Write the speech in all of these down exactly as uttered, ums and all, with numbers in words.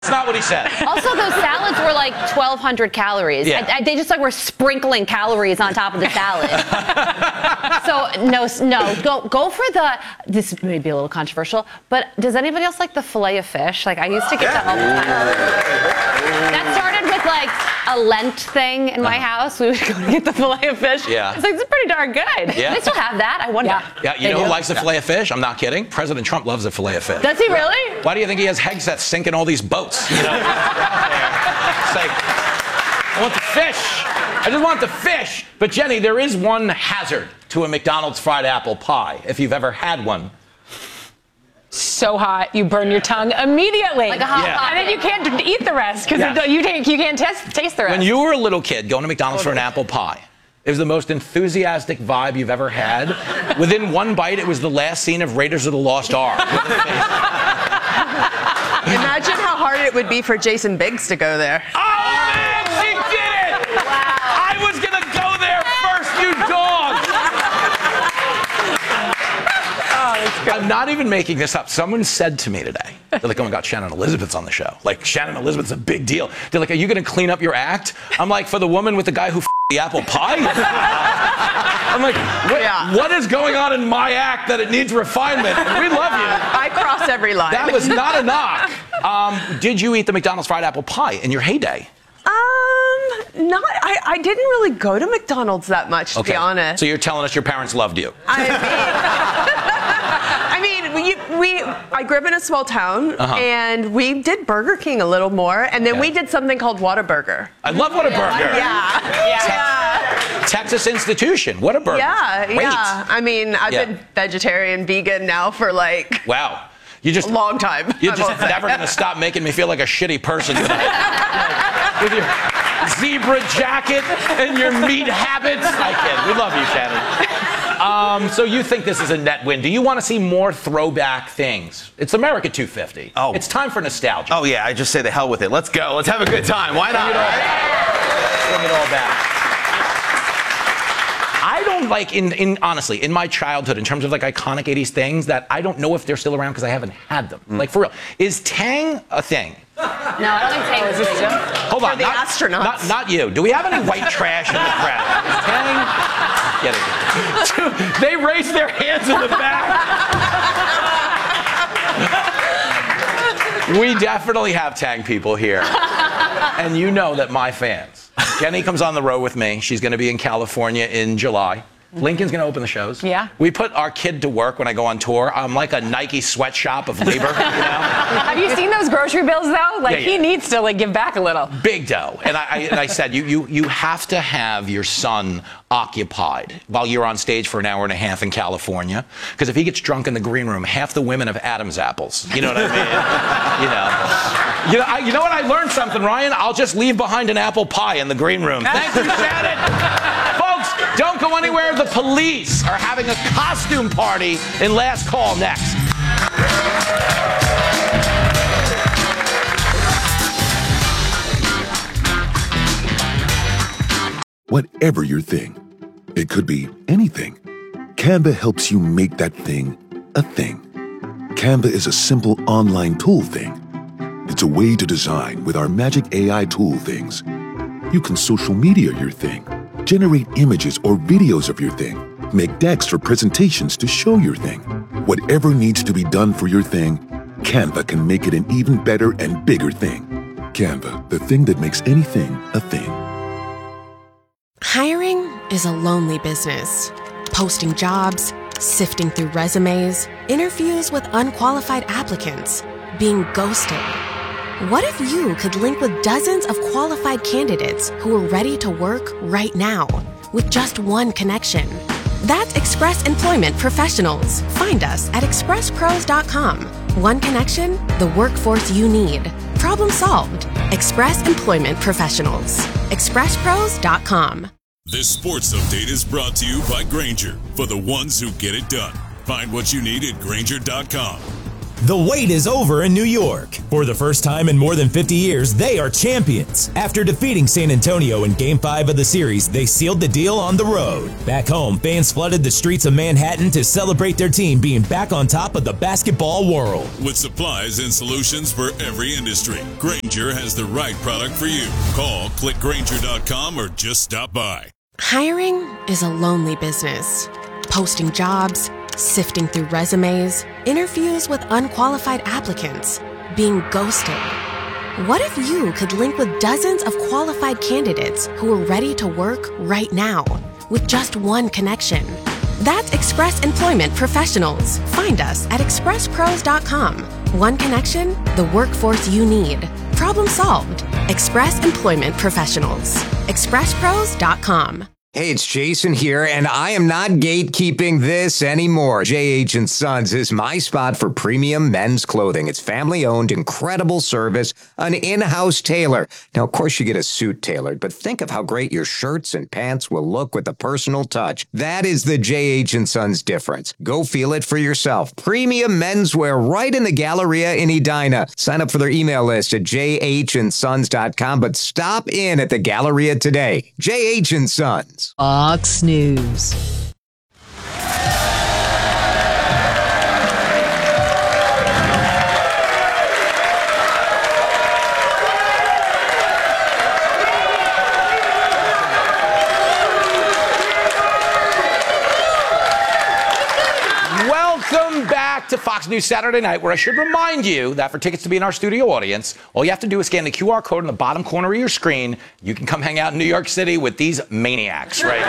That's not what he said. Also, those salads were like twelve hundred calories. Yeah. I, I, they just like were sprinkling calories on top of the salad. So no, no, go go for the. This may be a little controversial, but does anybody else like the fillet of fish? Like I used to get that all the time. That started with like a Lent thing in my house. We would go to get the fillet of fish. Yeah. It's like it's pretty darn good. Yeah. They still have that. I wonder. Yeah. Yeah, you They know do? who likes the fillet of fish? I'm not kidding. President Trump loves the fillet of fish. Does he really? Why do you think he has Hegseth sinking all these boats? You know, it's like, I want the fish. I just want the fish. But Jenny, there is one hazard to a McDonald's fried apple pie, if you've ever had one. So hot, you burn your tongue immediately. Like a hot Yeah. pocket. And then you can't eat the rest because Yeah. you, take- you can't taste, taste the rest. When you were a little kid going to McDonald's for an apple pie, it was the most enthusiastic vibe you've ever had. Within one bite, it was the last scene of Raiders of the Lost Ark. Imagine how hard it would be for Jason Biggs to go there. Oh, man, she did it! Wow. I was going to go there first, you dog! I'm not even making this up. Someone said to me today, they're like, oh my God, Shannon Elizabeth's on the show. Like, Shannon Elizabeth's a big deal. They're like, are you going to clean up your act? I'm like, for the woman with the guy who f***ed the apple pie? I'm like, what, Yeah. what is going on in my act that it needs refinement? We love you. I cross every line. That was not a knock. Um, did you eat the McDonald's fried apple pie in your heyday? Um, not. I, I didn't really go to McDonald's that much, to be honest. So you're telling us your parents loved you? I mean, I mean, we, we I grew up in a small town, Uh-huh. and we did Burger King a little more, and then Okay. we did something called Whataburger. I love Whataburger. Yeah. Yeah. Texas institution. Whataburger. Yeah. Great. Yeah. I mean, I've Yeah. been vegetarian, vegan now for like Wow. You just a long time. You're I just won't say. never going to stop making me feel like a shitty person tonight. With your zebra jacket and your meat habits. I kid. We love you, Shannon. Um, so you think this is a net win. Do you want to see more throwback things? It's America two fifty. Oh. It's time for nostalgia. Oh, yeah, I just say the hell with it. Let's go. Let's have a good time. Why not? Bring it all back. Bring it all back. I don't like, in, in honestly, in my childhood, in terms of like iconic eighties things, that I don't know if they're still around because I haven't had them. Mm. Like, for real. Is Tang a thing? No, I don't think Tang is a thing. Hold on. the not, astronauts. Not, not you. Do we have any white trash in the crowd? Is Tang? Get it. They raise their hands in the back. We definitely have Tang people here. And you know that my fans. Jenny comes on the road with me. She's going to be in California in July. Lincoln's going to open the shows. Yeah. We put our kid to work when I go on tour. I'm like a Nike sweatshop of labor, you know? Have you seen those grocery bills though? Like Yeah, he yeah. needs to like give back a little. Big dough. And I, I, and I said, you, you, you have to have your son occupied while you're on stage for an hour and a half in California. Because if he gets drunk in the green room, half the women have Adam's apples. You know what I mean? you know. You know, I, you know what? I learned something, Ryan. I'll just leave behind an apple pie in the green room. Thank you, Shannon. Folks, don't go anywhere. The police are having a costume party in Last Call next. Whatever your thing, it could be anything. Canva helps you make that thing a thing. Canva is a simple online tool thing. It's a way to design with our magic A I tool things. You can social media your thing, generate images or videos of your thing, make decks for presentations to show your thing. Whatever needs to be done for your thing, Canva can make it an even better and bigger thing. Canva, the thing that makes anything a thing. Hiring is a lonely business. Posting jobs, sifting through resumes, interviews with unqualified applicants, being ghosted. What if you could link with dozens of qualified candidates who are ready to work right now with just one connection? That's Express Employment Professionals. Find us at express pros dot com. One connection, the workforce you need. Problem solved. Express Employment Professionals. express pros dot com. This sports update is brought to you by Grainger, for the ones who get it done. Find what you need at Grainger dot com. The wait is over in New York. For the first time in more than fifty years, they are champions. After defeating San Antonio in Game five of the series, they sealed the deal on the road. Back home, fans flooded the streets of Manhattan to celebrate their team being back on top of the basketball world. With supplies and solutions for every industry, Grainger has the right product for you. Call, click Grainger dot com, or just stop by. Hiring is a lonely business. Posting jobs, sifting through resumes, interviews with unqualified applicants, being ghosted. What if you could link with dozens of qualified candidates who are ready to work right now with just one connection? That's Express Employment Professionals. Find us at express pros dot com. One connection, the workforce you need. Problem solved. Express Employment Professionals. express pros dot com. Hey, it's Jason here, and I am not gatekeeping this anymore. J H and Sons is my spot for premium men's clothing. It's family-owned, incredible service, an in-house tailor. Now, of course, you get a suit tailored, but think of how great your shirts and pants will look with a personal touch. That is the J H and Sons difference. Go feel it for yourself. Premium menswear right in the Galleria in Edina. Sign up for their email list at j h and sons dot com, but stop in at the Galleria today. J H and Sons. Fox News. Welcome back to Fox News Saturday Night, where I should remind you that for tickets to be in our studio audience, all you have to do is scan the Q R code in the bottom corner of your screen. You can come hang out in New York City with these maniacs right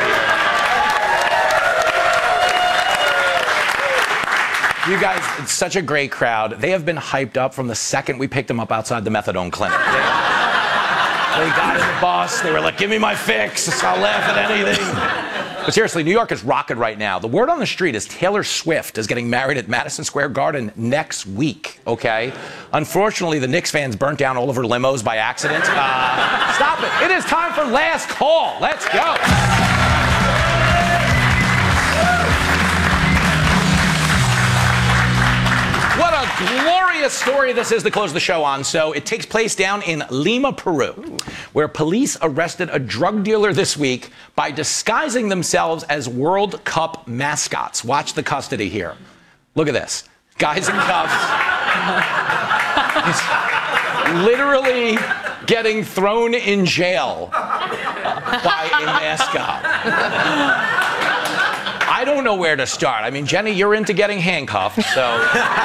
here. You guys, it's such a great crowd. They have been hyped up from the second we picked them up outside the methadone clinic. They, they got in the bus. They were like, give me my fix. I'll laugh at anything. But seriously, New York is rocking right now. The word on the street is Taylor Swift is getting married at Madison Square Garden next week, okay? Unfortunately, the Knicks fans burnt down all of her limos by accident. Uh, stop it. It is time for Last Call. Let's go. What a glorious story this is to close the show on. So it takes place down in Lima, Peru, where police arrested a drug dealer this week by disguising themselves as World Cup mascots. Watch the custody here. Look at this. Guys in cuffs. He's literally getting thrown in jail by a mascot. I don't know where to start. I mean, Jenny, you're into getting handcuffed, so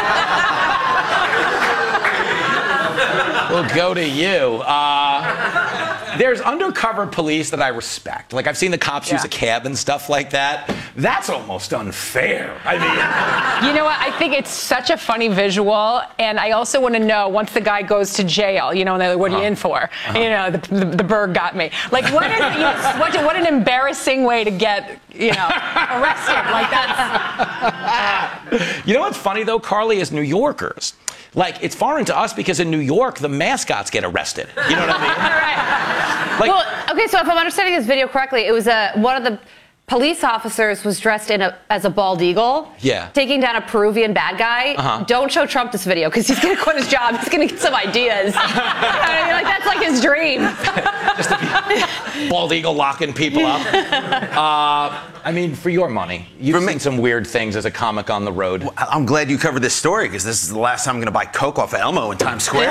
we'll go to you. Uh, there's undercover police that I respect. Like, I've seen the cops yeah. use a cab and stuff like that. That's almost unfair. I mean, you know what? I think it's such a funny visual, and I also want to know, once the guy goes to jail, you know, and they're like, what are uh-huh. you in for? Uh-huh. You know, the, the, the bird got me. Like, what, is, you know, what, what an embarrassing way to get, you know, arrested. Like, that's... You know what's funny, though, Carly, is New Yorkers. Like, it's foreign to us because in New York, the mascots get arrested. You know what I mean? Right. Like, well, okay, so if I'm understanding this video correctly, it was a, one of the police officers was dressed in a, as a bald eagle. Yeah. Taking down a Peruvian bad guy. Uh-huh. Don't show Trump this video because he's going to quit his job. He's going to get some ideas. I mean, like, that's like his dream. Just to be bald eagle locking people up. Uh, I mean, for your money, you've seen some weird things as a comic on the road. Well, I'm glad you covered this story because this is the last time I'm going to buy Coke off of Elmo in Times Square.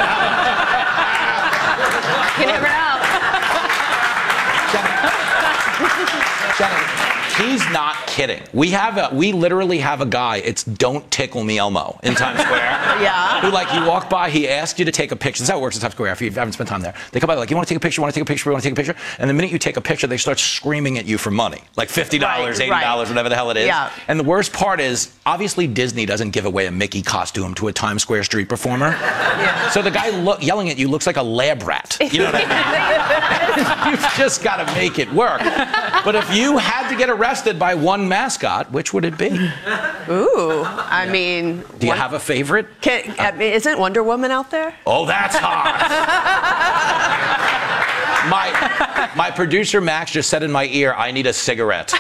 You never know. Jenny, he's not kidding. We have a, we literally have a guy, it's Don't Tickle Me Elmo in Times Square. Yeah. Who, like, you walk by, he asks you to take a picture. This is how it works in Times Square if you haven't spent time there. They come by, like, you want to take a picture, you want to take a picture, you want to take a picture? And the minute you take a picture, they start screaming at you for money. Like fifty dollars, right, eighty dollars, right. whatever the hell it is. Yeah. And the worst part is, obviously Disney doesn't give away a Mickey costume to a Times Square street performer. Yeah. So the guy look, yelling at you looks like a lab rat. You know what I mean? You've just got to make it work. But if you had to get arrested by one mascot, which would it be? Ooh, I mean... Do you one, have a favorite? Can, I mean, isn't Wonder Woman out there? Oh, that's hot. my, my producer, Max, just said in my ear, I need a cigarette.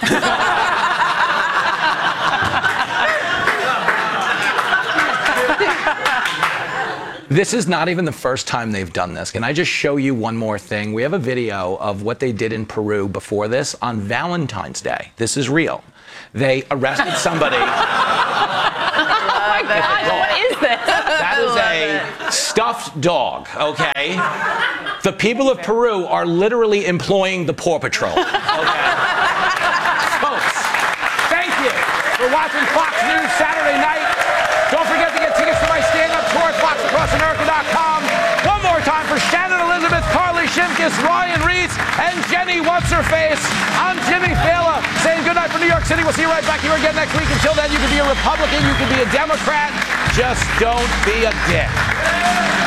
This is not even the first time they've done this. Can I just show you one more thing? We have a video of what they did in Peru before this on Valentine's Day. This is real. They arrested somebody. Oh my God, what is this? That is a stuffed dog, okay? The people of Peru are literally employing the Paw Patrol, okay? Folks, thank you for watching Fox News Saturday night. Don't forget to get tickets to my stand-up tour at fox across america dot com. One more time for Shannon Elizabeth, Carly Shimkus, Ryan Reese, and Jenny What's-Her-Face. I'm Jimmy Fallon saying goodnight from New York City. We'll see you right back here again next week. Until then, you can be a Republican, you can be a Democrat. Just don't be a dick.